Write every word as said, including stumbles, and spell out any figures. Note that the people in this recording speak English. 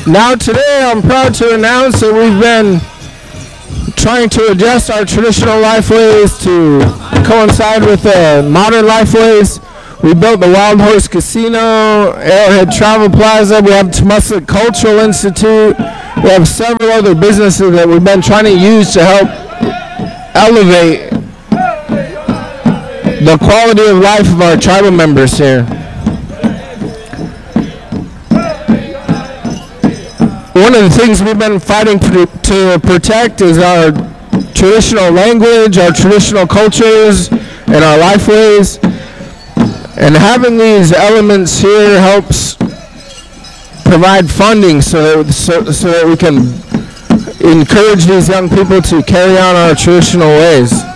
Now today I'm proud to announce that we've been trying to adjust our traditional lifeways to coincide with the modern lifeways. We built the Wild Horse Casino, Arrowhead Travel Plaza, we have Temusset Cultural Institute, we have several other businesses that we've been trying to use to help elevate the quality of life of our tribal members here. One of the things we've been fighting to, to protect is our traditional language, our traditional cultures, and our lifeways. And having these elements here helps provide funding so that, so, so that we can encourage these young people to carry on our traditional ways.